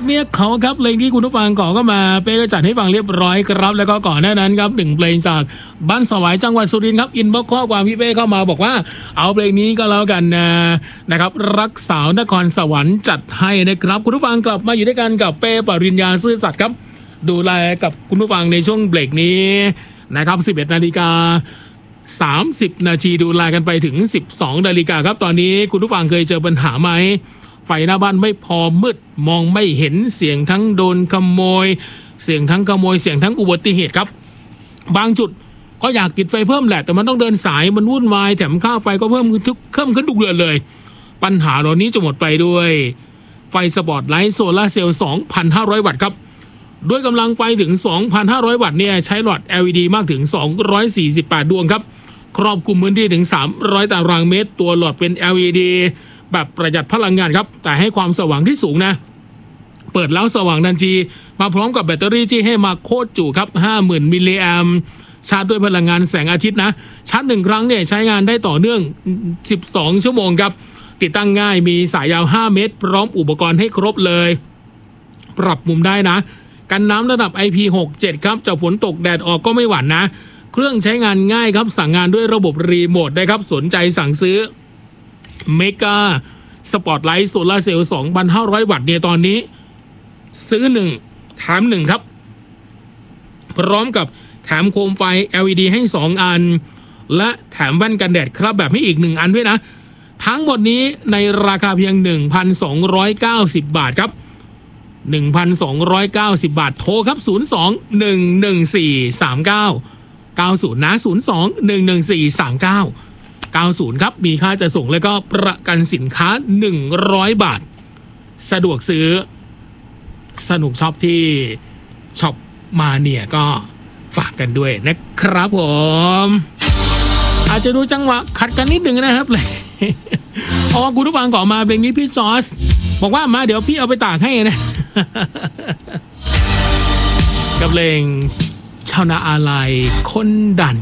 เมียเขาครับเพลงที่คุณผู้ฟังก่อก็มาเป้ก็จัดให้ฟังเรียบร้อยครับแล้วก็ก่อนหน้านั้นครับ1เพลงจากบ้านสวายจังหวัดสุรินทร์ครับอินบ็อกซ์ข้อความพี่เป้เข้ามาบอกว่าเอาเพลงนี้ก็แล้วกันนะครับรักสาวนครสวรรค์จัดให้นะครับคุณผู้ฟังกลับมาอยู่ด้วยกันกับเป้ปริญญาซื่อสัตย์ครับดูแลกับคุณผู้ฟังในช่วงเบรกนี้นะครับ 11:30 นาทีดูแลกันไปถึง 12 นาฬิกาครับตอนนี้คุณผู้ฟังเคยเจอปัญหาไหมไฟหน้าบ้านไม่พอมืดมองไม่เห็นเสียงทั้งโดนขโมยเสียงทั้งขโมยเสียงทั้งอุบัติเหตุครับบางจุดก็อยากติดไฟเพิ่มแหละแต่มันต้องเดินสายมันวุ่นวายแถมค่าไฟก็เพิ่มขึ้นทุกเดือนเลยปัญหาเหล่านี้จะหมดไปด้วยไฟสปอตไลท์โซลาร์เซลล์ 2,500 วัตต์ครับด้วยกำลังไฟถึง 2,500 วัตต์เนี่ยใช้หลอด LED มากถึง 248 ดวงครับครอบคลุมพื้นที่ถึง 300 ตารางเมตรตัวหลอดเป็น LED แบบประหยัดพลังงานครับแต่ให้ความสว่างที่สูงนะเปิดแล้วสว่างทันทีมาพร้อมกับแบตเตอรี่ที่ให้มาโคตรจุครับ 50,000 มิลลิแอมป์ชาร์จด้วยพลังงานแสงอาทิตย์นะชาร์จ1ครั้งเนี่ยใช้งานได้ต่อเนื่อง12ชั่วโมงครับติดตั้งง่ายมีสายยาว5เมตรพร้อมอุปกรณ์ให้ครบเลยปรับมุมได้นะกันน้ำระดับ IP67 ครับจะฝนตกแดดออกก็ไม่หวั่นนะเครื่องใช้งานง่ายครับสั่งงานด้วยระบบรีโมทได้ครับสนใจสั่งซื้อเมกาสปอตไลท์โซลาร์เซลล์ 2,500 วัตต์เนี่ยตอนนี้ซื้อ1แถม1ครับพร้อมกับแถมโคมไฟ LED ให้2อันและแถมแว่นกันแดดครับแบบให้อีก1อันด้วยนะทั้งหมดนี้ในราคาเพียง 1,290 บาทครับ 1,290 บาทโทรครับ 02-114-3990 นะ 02-114-3990 ครับมีค่าจะส่งแล้วก็ประกันสินค้า100 บาทสะดวกซื้อสนุกช็อปที่ช็อปมาเนี่ยก็ฝากกันด้วยนะครับผมอาจจะดูจังหวะขัดกันนิดนึงนะครับเลยพอคุณผู้ฟังก่อมาเพลงนี้พี่จอสบอกว่ามาเดี๋ยวพี่เอาไปตากให้นะกับเพลงชาวนาอาลัยคนดัน